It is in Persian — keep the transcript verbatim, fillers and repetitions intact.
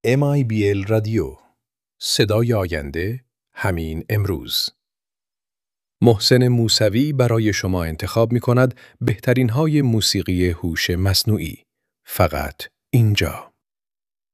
ام آی بی ال رادیو، صدای آینده، همین امروز. محسن موسوی برای شما انتخاب می کند بهترین های موسیقی هوش مصنوعی. فقط اینجا.